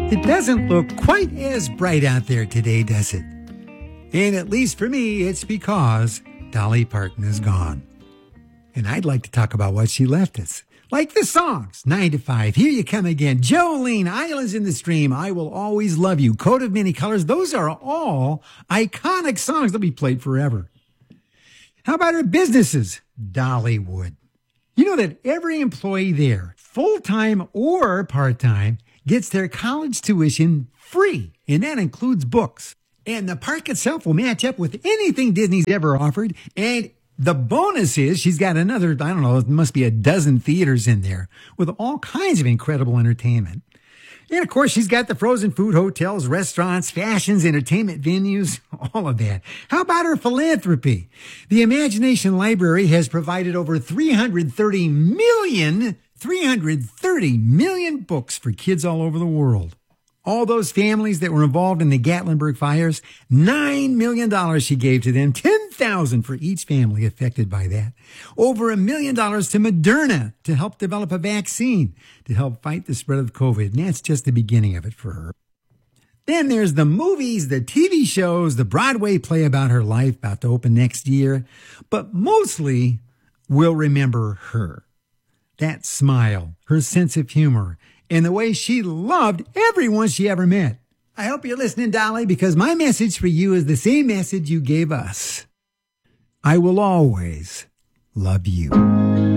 It doesn't look quite as bright out there today, does it? And at least for me, it's because Dolly Parton is gone. And I'd like to talk about what she left us. Like the songs, 9 to 5, Here You Come Again, Jolene, Islands in the Stream, I Will Always Love You, Coat of Many Colors. Those are all iconic songs that will be played forever. How about her businesses? Dollywood. You know that every employee there, full-time or part-time, gets their college tuition free, and that includes books. And the park itself will match up with anything Disney's ever offered. And the bonus is she's got another, I don't know, it must be a dozen theaters in there with all kinds of incredible entertainment. And of course, she's got the frozen food, hotels, restaurants, fashions, entertainment venues, all of that. How about her philanthropy? The Imagination Library has provided over 330 million books for kids all over the world. All those families that were involved in the Gatlinburg fires, $9 million she gave to them, $10,000 for each family affected by that. Over $1 million to Moderna to help develop a vaccine to help fight the spread of COVID. And that's just the beginning of it for her. Then there's the movies, the TV shows, the Broadway play about her life about to open next year. But mostly, we'll remember her. That smile, her sense of humor, and the way she loved everyone she ever met. I hope you're listening, Dolly, because my message for you is the same message you gave us. I will always love you.